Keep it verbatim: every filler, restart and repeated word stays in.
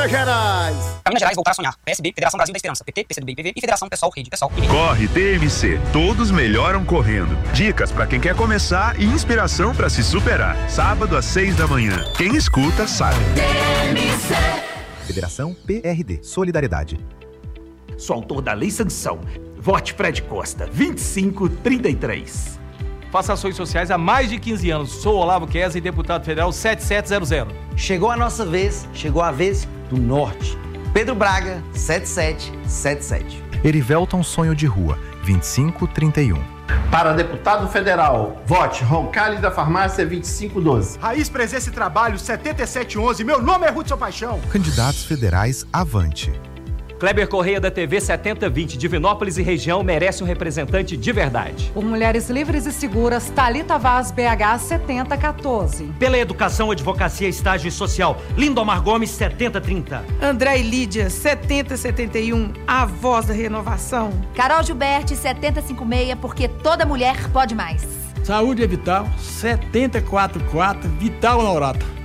Minas Gerais. Pra Minas Gerais, voltar a sonhar. P S B, Federação Brasil da Esperança. P T, P C do B, P V e Federação Pessoal, Rede Pessoal. Corre T M C, todos melhoram correndo. Dicas pra quem quer começar e inspiração pra se superar. Sábado às seis da manhã. Quem escuta sabe. T M C. Federação P R D, Solidariedade. Sou autor da Lei Sanção. Vote Fred Costa, vinte e cinco trinta e três. Faço ações sociais há mais de quinze anos. Sou Olavo Kesa e deputado federal sete sete zero zero. Chegou a nossa vez, chegou a vez do Norte. Pedro Braga, sete sete sete sete. Erivelton Sonho de Rua, vinte e cinco trinta e um. Para deputado federal, vote Roncalli da Farmácia vinte e cinco doze. Raiz Presença e Trabalho setenta e sete onze. Meu nome é Hudson Paixão. Candidatos federais Avante. Kleber Correia da T V setenta vinte, Divinópolis e região merece um representante de verdade. Por Mulheres Livres e Seguras, Thalita Vaz B H setenta quatorze. Pela Educação, Advocacia, Estágio e Social, Lindomar Gomes setenta trinta. André e Lídia setenta setenta e um, a voz da renovação. Carol Gilberti setenta cinquenta e seis, porque toda mulher pode mais. Saúde é Vital setenta e quatro quatro, Vital Laurata.